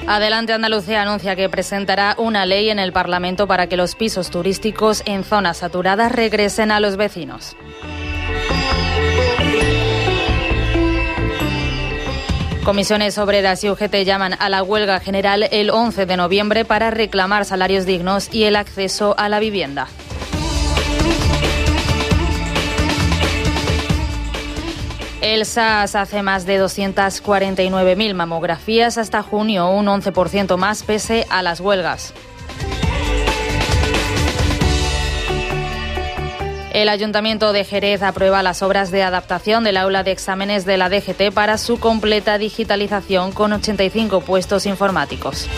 Adelante Andalucía anuncia que presentará una ley en el Parlamento para que los pisos turísticos en zonas saturadas regresen a los vecinos. Comisiones Obreras y UGT llaman a la huelga general el 11 de noviembre para reclamar salarios dignos y el acceso a la vivienda. El SAS hace más de 249.000 mamografías hasta junio, un 11% más pese a las huelgas. El Ayuntamiento de Jerez aprueba las obras de adaptación del aula de exámenes de la DGT para su completa digitalización con 85 puestos informáticos.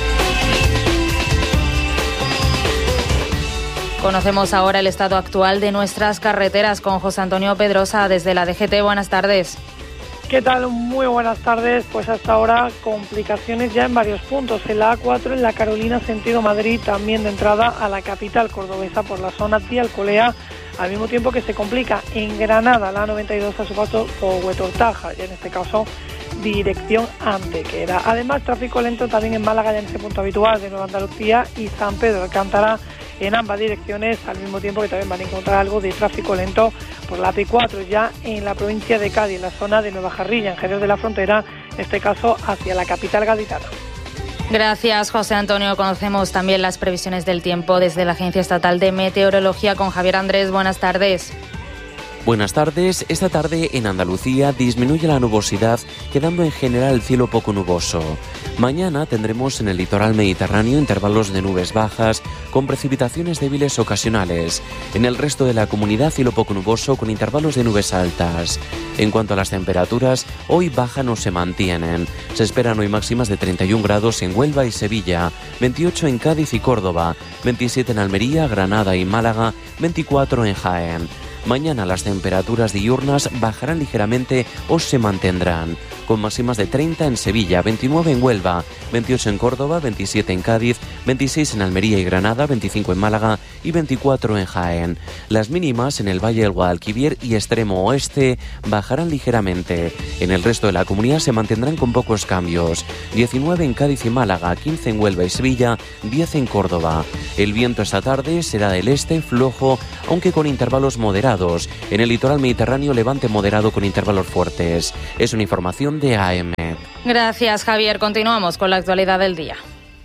Conocemos ahora el estado actual de nuestras carreteras con José Antonio Pedrosa desde la DGT. Buenas tardes. ¿Qué tal? Muy buenas tardes. Pues hasta ahora complicaciones ya en varios puntos. En la A4, en la Carolina, sentido Madrid, también de entrada a la capital cordobesa por la zona de Alcolea, al mismo tiempo que se complica en Granada, la A92 a su paso por Huetortaja, y en este caso dirección Antequera. Además, tráfico lento también en Málaga, ya en ese punto habitual de Nueva Andalucía, y San Pedro de Alcántara, en ambas direcciones, al mismo tiempo que también van a encontrar algo de tráfico lento por la P4, ya en la provincia de Cádiz, en la zona de Nueva Jarrilla, en Jerez de la Frontera, en este caso hacia la capital gaditana. Gracias, José Antonio. Conocemos también las previsiones del tiempo desde la Agencia Estatal de Meteorología con Javier Andrés. Buenas tardes. Buenas tardes. Esta tarde en Andalucía disminuye la nubosidad, quedando en general el cielo poco nuboso. Mañana tendremos en el litoral mediterráneo intervalos de nubes bajas con precipitaciones débiles ocasionales. En el resto de la comunidad cielo poco nuboso con intervalos de nubes altas. En cuanto a las temperaturas, hoy bajan o se mantienen. Se esperan hoy máximas de 31 grados en Huelva y Sevilla, 28 en Cádiz y Córdoba, 27 en Almería, Granada y Málaga, 24 en Jaén. Mañana las temperaturas diurnas bajarán ligeramente o se mantendrán, con máximas de 30 en Sevilla, 29 en Huelva, 28 en Córdoba, 27 en Cádiz, 26 en Almería y Granada, 25 en Málaga y 24 en Jaén. Las mínimas en el Valle del Guadalquivir y extremo oeste bajarán ligeramente. En el resto de la comunidad se mantendrán con pocos cambios, 19 en Cádiz y Málaga, 15 en Huelva y Sevilla, 10 en Córdoba. El viento esta tarde será del este flojo, aunque con intervalos moderados. En el litoral mediterráneo, levante moderado con intervalos fuertes. Es una información de AM. Gracias, Javier. Continuamos con la actualidad del día.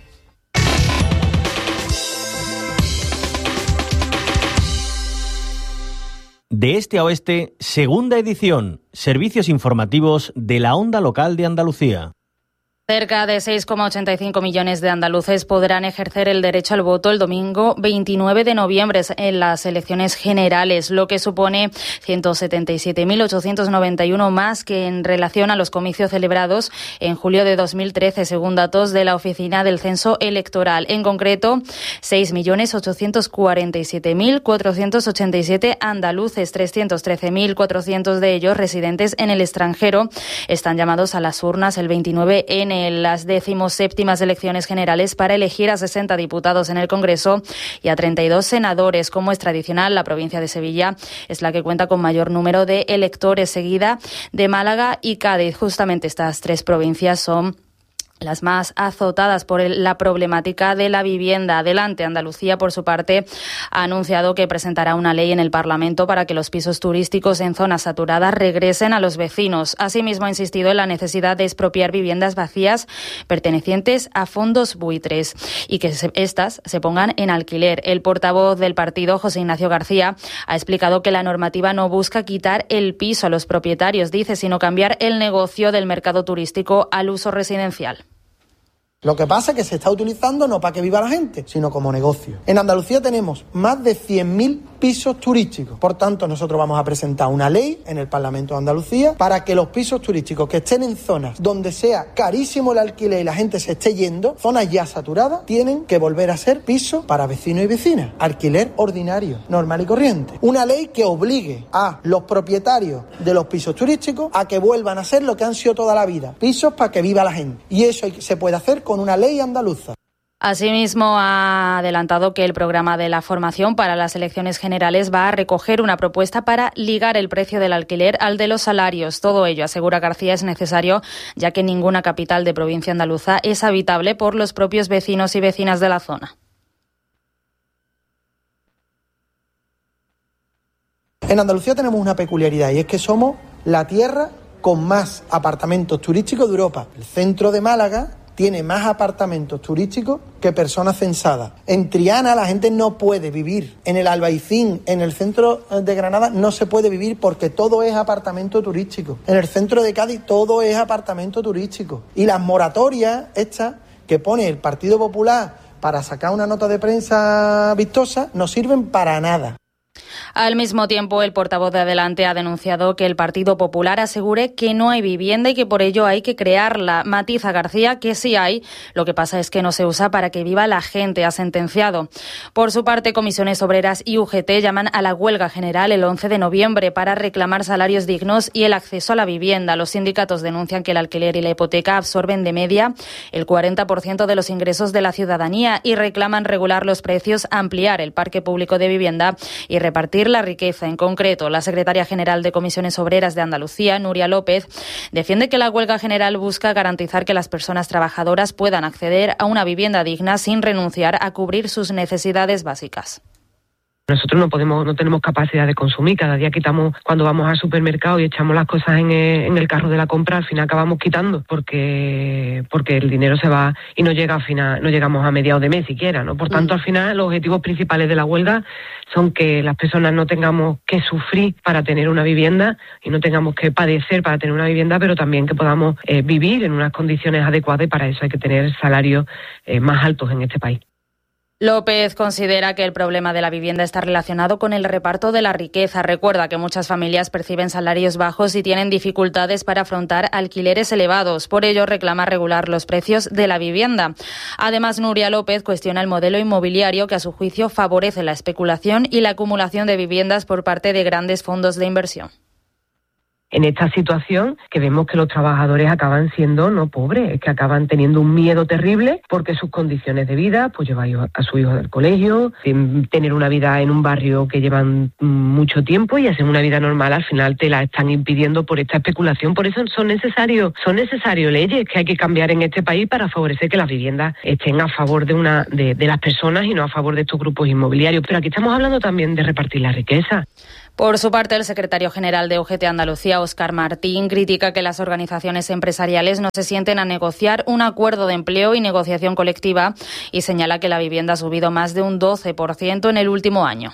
De este a oeste, segunda edición. Servicios informativos de la onda local de Andalucía. Cerca de 6,85 millones de andaluces podrán ejercer el derecho al voto el domingo 29 de noviembre en las elecciones generales, lo que supone 177.891 más que en relación a los comicios celebrados en julio de 2013, según datos de la Oficina del Censo Electoral. En concreto, 6.847.487 andaluces, 313.400 de ellos residentes en el extranjero, están llamados a las urnas el 29 en las 17ª elecciones generales para elegir a 60 diputados en el Congreso y a 32 senadores. Como es tradicional, la provincia de Sevilla es la que cuenta con mayor número de electores, seguida de Málaga y Cádiz. Justamente estas tres provincias son las más azotadas por la problemática de la vivienda. Adelante, Andalucía, por su parte, ha anunciado que presentará una ley en el Parlamento para que los pisos turísticos en zonas saturadas regresen a los vecinos. Asimismo, ha insistido en la necesidad de expropiar viviendas vacías pertenecientes a fondos buitres y que estas se pongan en alquiler. El portavoz del partido, José Ignacio García, ha explicado que la normativa no busca quitar el piso a los propietarios, dice, sino cambiar el negocio del mercado turístico al uso residencial. Lo que pasa es que se está utilizando no para que viva la gente, sino como negocio. En Andalucía tenemos más de 100.000 pisos turísticos. Por tanto, nosotros vamos a presentar una ley en el Parlamento de Andalucía para que los pisos turísticos que estén en zonas donde sea carísimo el alquiler y la gente se esté yendo, zonas ya saturadas, tienen que volver a ser pisos para vecinos y vecinas. Alquiler ordinario, normal y corriente. Una ley que obligue a los propietarios de los pisos turísticos a que vuelvan a ser lo que han sido toda la vida, pisos para que viva la gente. Y eso se puede hacer con una ley andaluza. Asimismo, ha adelantado que el programa de la formación para las elecciones generales va a recoger una propuesta para ligar el precio del alquiler al de los salarios. Todo ello, asegura García, es necesario, ya que ninguna capital de provincia andaluza es habitable por los propios vecinos y vecinas de la zona. En Andalucía tenemos una peculiaridad y es que somos la tierra con más apartamentos turísticos de Europa. El centro de Málaga tiene más apartamentos turísticos que personas censadas. En Triana la gente no puede vivir. En el Albaicín, en el centro de Granada, no se puede vivir porque todo es apartamento turístico. En el centro de Cádiz todo es apartamento turístico. Y las moratorias estas que pone el Partido Popular para sacar una nota de prensa vistosa no sirven para nada. Al mismo tiempo, el portavoz de Adelante ha denunciado que el Partido Popular asegure que no hay vivienda y que por ello hay que crearla. Matiza García que sí hay, lo que pasa es que no se usa para que viva la gente, ha sentenciado. Por su parte, Comisiones Obreras y UGT llaman a la huelga general el 11 de noviembre para reclamar salarios dignos y el acceso a la vivienda. Los sindicatos denuncian que el alquiler y la hipoteca absorben de media el 40% de los ingresos de la ciudadanía y reclaman regular los precios, ampliar el parque público de vivienda y repartir la riqueza. En concreto, la secretaria general de Comisiones Obreras de Andalucía, Nuria López, defiende que la huelga general busca garantizar que las personas trabajadoras puedan acceder a una vivienda digna sin renunciar a cubrir sus necesidades básicas. Nosotros no tenemos capacidad de consumir. Cada día quitamos, cuando vamos al supermercado y echamos las cosas en el carro de la compra, al final acabamos quitando porque el dinero se va y no llegamos a mediados de mes siquiera, ¿no? Por tanto, al final los objetivos principales de la huelga son que las personas no tengamos que sufrir para tener una vivienda y no tengamos que padecer para tener una vivienda, pero también que podamos vivir en unas condiciones adecuadas, y para eso hay que tener salarios más altos en este país. López considera que el problema de la vivienda está relacionado con el reparto de la riqueza. Recuerda que muchas familias perciben salarios bajos y tienen dificultades para afrontar alquileres elevados. Por ello, reclama regular los precios de la vivienda. Además, Nuria López cuestiona el modelo inmobiliario que, a su juicio, favorece la especulación y la acumulación de viviendas por parte de grandes fondos de inversión. En esta situación que vemos que los trabajadores acaban siendo no pobres, es que acaban teniendo un miedo terrible porque sus condiciones de vida, pues llevar a su hijo al colegio, tener una vida en un barrio que llevan mucho tiempo y hacer una vida normal, al final te la están impidiendo por esta especulación. Por eso son necesarios leyes que hay que cambiar en este país para favorecer que las viviendas estén a favor de las personas y no a favor de estos grupos inmobiliarios. Pero aquí estamos hablando también de repartir la riqueza. Por su parte, el secretario general de UGT Andalucía, Óscar Martín, critica que las organizaciones empresariales no se sienten a negociar un acuerdo de empleo y negociación colectiva y señala que la vivienda ha subido más de un 12% en el último año.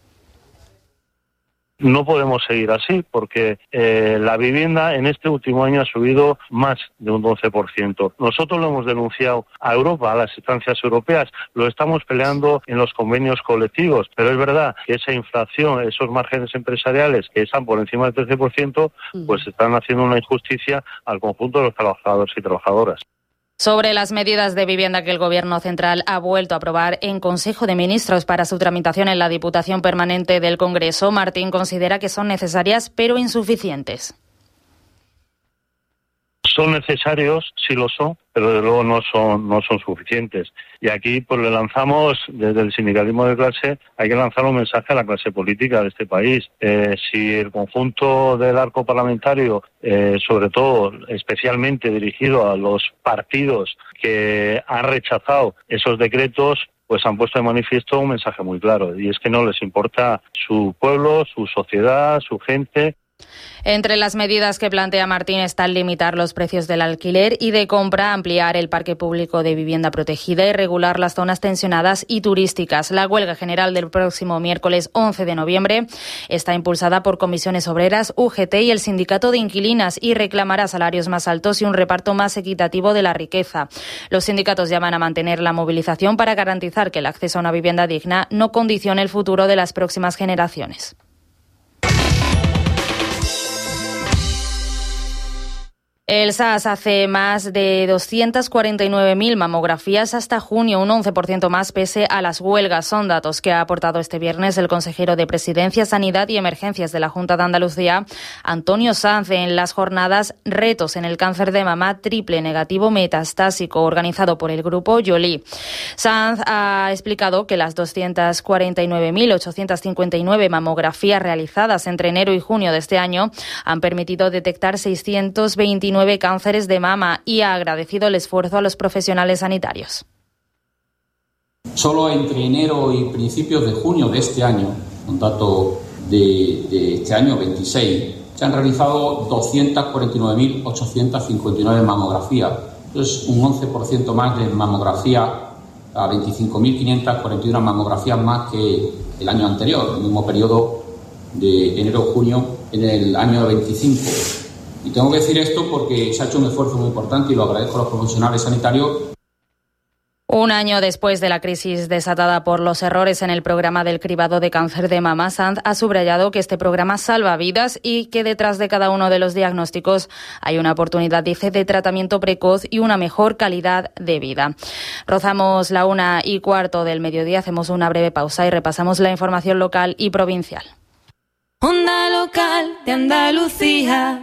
No podemos seguir así porque la vivienda en este último año ha subido más de un 12%. Nosotros lo hemos denunciado a Europa, a las instancias europeas, lo estamos peleando en los convenios colectivos, pero es verdad que esa inflación, esos márgenes empresariales que están por encima del 13%, pues están haciendo una injusticia al conjunto de los trabajadores y trabajadoras. Sobre las medidas de vivienda que el Gobierno central ha vuelto a aprobar en Consejo de Ministros para su tramitación en la Diputación Permanente del Congreso, Martín considera que son necesarias pero insuficientes. Son necesarios, sí lo son, pero desde luego no son suficientes. Y aquí pues le lanzamos, desde el sindicalismo de clase, hay que lanzar un mensaje a la clase política de este país. Si el conjunto del arco parlamentario, sobre todo, especialmente dirigido a los partidos que han rechazado esos decretos, pues han puesto de manifiesto un mensaje muy claro, y es que no les importa su pueblo, su sociedad, su gente. Entre las medidas que plantea Martín están limitar los precios del alquiler y de compra, ampliar el parque público de vivienda protegida y regular las zonas tensionadas y turísticas. La huelga general del próximo miércoles 11 de noviembre está impulsada por Comisiones Obreras, UGT y el Sindicato de Inquilinas y reclamará salarios más altos y un reparto más equitativo de la riqueza. Los sindicatos llaman a mantener la movilización para garantizar que el acceso a una vivienda digna no condicione el futuro de las próximas generaciones. El SAS hace más de 249.000 mamografías hasta junio, un 11% más pese a las huelgas. Son datos que ha aportado este viernes el consejero de Presidencia, Sanidad y Emergencias de la Junta de Andalucía, Antonio Sanz, en las jornadas Retos en el cáncer de mama triple negativo metastásico, organizado por el grupo Joly. Sanz ha explicado que las 249.859 mamografías realizadas entre enero y junio de este año han permitido detectar 629 cánceres de mama y ha agradecido el esfuerzo a los profesionales sanitarios. Solo entre enero y principios de junio de este año, un dato de este año 26, se han realizado 249.859 mamografías. Eso es un 11% más de mamografía, a 25.541 mamografías más que el año anterior, el mismo periodo de enero-junio en el año 25. Y tengo que decir esto porque se ha hecho un esfuerzo muy importante y lo agradezco a los profesionales sanitarios. Un año después de la crisis desatada por los errores en el programa del cribado de cáncer de mama, Sanz ha subrayado que este programa salva vidas y que detrás de cada uno de los diagnósticos hay una oportunidad, dice, de tratamiento precoz y una mejor calidad de vida. Rozamos la 1:15 del mediodía, hacemos una breve pausa y repasamos la información local y provincial. Onda Local de Andalucía.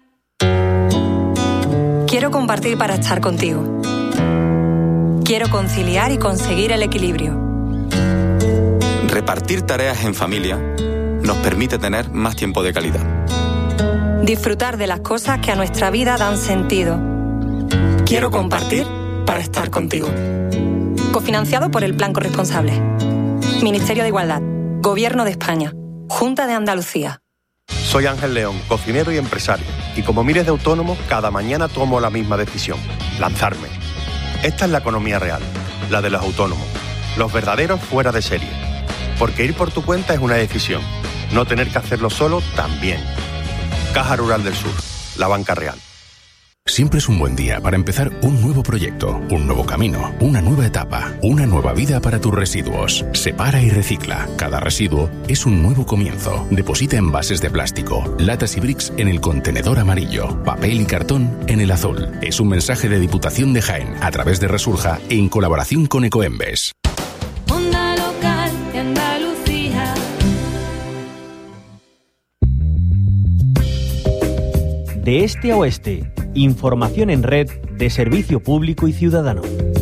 Quiero compartir para estar contigo. Quiero conciliar y conseguir el equilibrio. Repartir tareas en familia nos permite tener más tiempo de calidad. Disfrutar de las cosas que a nuestra vida dan sentido. Quiero compartir para estar contigo. Cofinanciado por el Plan Corresponsable. Ministerio de Igualdad. Gobierno de España. Junta de Andalucía. Soy Ángel León, cocinero y empresario. Y como miles de autónomos, cada mañana tomo la misma decisión: lanzarme. Esta es la economía real, la de los autónomos, los verdaderos fuera de serie. Porque ir por tu cuenta es una decisión, no tener que hacerlo solo también. Caja Rural del Sur, la banca real. Siempre es un buen día para empezar un nuevo proyecto, un nuevo camino, una nueva etapa, una nueva vida para tus residuos. Separa y recicla. Cada residuo es un nuevo comienzo. Deposita envases de plástico, latas y bricks en el contenedor amarillo, papel y cartón en el azul. Es un mensaje de Diputación de Jaén a través de Resurja en colaboración con Ecoembes. Onda Local de Andalucía. De este a oeste, información en red de servicio público y ciudadano.